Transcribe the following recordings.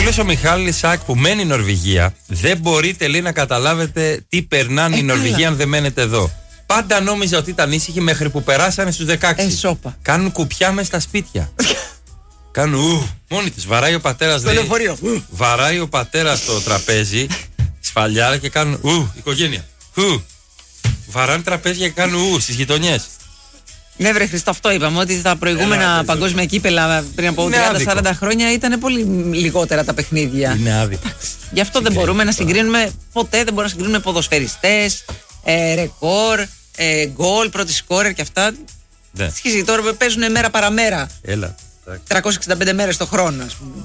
φίλος ο Μιχάλης Σάκ που μένει Νορβηγία, δεν μπορείτε λέει να καταλάβετε τι περνάνε οι Νορβηγοί αν δεν μένετε εδώ. Πάντα νόμιζα ότι ήταν ήσυχοι μέχρι που περάσανε στους 16. Κάνουν κουπιά μες στα σπίτια. Κάνουν μόνοι της. Βαράει ο πατέρας. Βαράει ο πατέρας στο τραπέζι, σφαλιάρα και κάνουν οικογένεια. Βαράνε τραπέζια και κάνουν στις γειτονιές. Ναι, βρε Χριστό, αυτό είπαμε. Ότι τα προηγούμενα παγκόσμια κύπελα πριν από 30-40 χρόνια ήταν πολύ λιγότερα τα παιχνίδια. Είναι άδικο. Γι' αυτό δεν μπορούμε να συγκρίνουμε. Ποτέ δεν μπορούμε να συγκρίνουμε ποδοσφαιριστές, ρεκόρ, γκολ, πρώτη σκόρερ και αυτά. Σχίζει τώρα παίζουν μέρα παραμέρα. 365 μέρες το χρόνο, ας πούμε.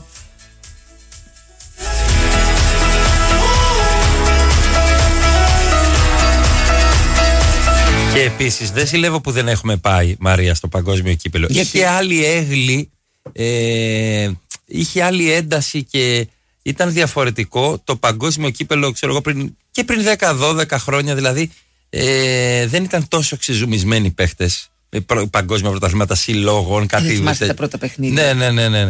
Και επίσης δεν ζηλεύω που δεν έχουμε πάει, Μαρία, στο παγκόσμιο κύπελο. Είχε άλλη έγλη, είχε άλλη ένταση και ήταν διαφορετικό το παγκόσμιο κύπελο, ξέρω εγώ, πριν 10-12 χρόνια δηλαδή. Δεν ήταν τόσο ξεζουμισμένοι παίχτες. Παγκόσμια πρωταθλήματα συλλόγων, κάτι. Δεν θυμάστε τα πρώτα παιχνίδια. Ναι.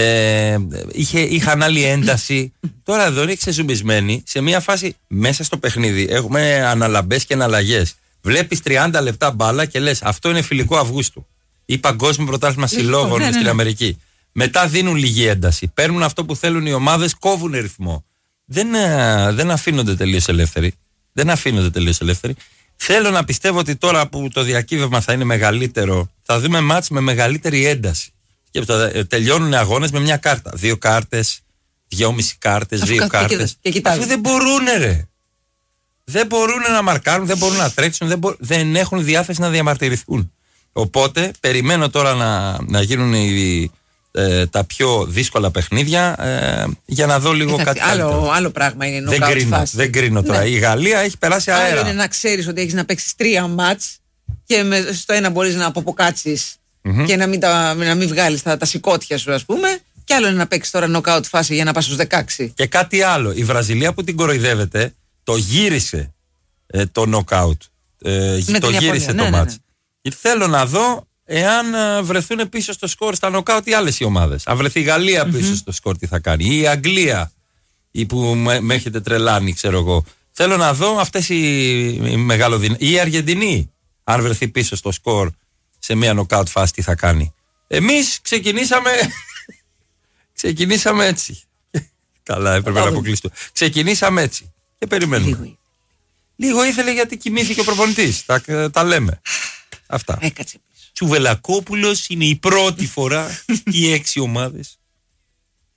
Είχαν άλλη ένταση. Τώρα εδώ είναι ξεζουμισμένοι. Σε μια φάση μέσα στο παιχνίδι έχουμε αναλαμπές και εναλλαγές. Βλέπεις 30 λεπτά μπάλα και λες αυτό είναι φιλικό Αυγούστου ή παγκόσμιο πρωτάθλημα συλλόγων στην Αμερική. Μετά δίνουν λίγη ένταση. Παίρνουν αυτό που θέλουν οι ομάδες, κόβουν ρυθμό. Δεν αφήνονται τελείως ελεύθεροι. Θέλω να πιστεύω ότι τώρα που το διακύβευμα θα είναι μεγαλύτερο, θα δούμε μάτς με μεγαλύτερη ένταση. Και τελειώνουν αγώνες με μια κάρτα. 2 κάρτες, 2,5 κάρτες, 2 κάρτες. Αφού δεν μπορούν, ρε. Δεν μπορούν να μαρκάρουν, δεν μπορούν να τρέξουν, δεν έχουν διάθεση να διαμαρτυρηθούν. Οπότε περιμένω τώρα να γίνουν τα πιο δύσκολα παιχνίδια για να δω λίγο κάτι άλλο πράγμα είναι η knockout φάση. Δεν κρίνω τώρα. Η Γαλλία έχει περάσει αέρα. Άλλο είναι να ξέρεις ότι έχεις να παίξεις 3 μάτς και στο ένα μπορείς να αποκάτσεις και να μην βγάλεις τα σηκώτια σου, ας πούμε. Και άλλο είναι να παίξεις τώρα knockout φάση για να πας στους 16. Και κάτι άλλο. Η Βραζιλία που την κοροϊδεύεται το γύρισε το knockout. Το γύρισε το μάτς. Θέλω να δω εάν βρεθούν πίσω στο σκορ στα νοκάουτ οι άλλες οι ομάδες. Αν βρεθεί η Γαλλία πίσω στο σκορ, τι θα κάνει. Ή η Αγγλία, που με έχετε τρελάνει, ξέρω εγώ. Θέλω να δω αυτές οι μεγαλοδυναμίες. Ή η Αργεντινή, αν βρεθεί πίσω στο σκορ σε μια νοκάουτ φάση, τι θα κάνει. Εμείς ξεκινήσαμε έτσι. Καλά, έπρεπε να αποκλειστώ. Ξεκινήσαμε έτσι και περιμένουμε. Λίγο ήθελε γιατί κοιμήθηκε ο προπονητής. Τα λέμε. Αυτά. Έκατσε. Τσουβελακόπουλος είναι η πρώτη φορά οι 6 ομάδες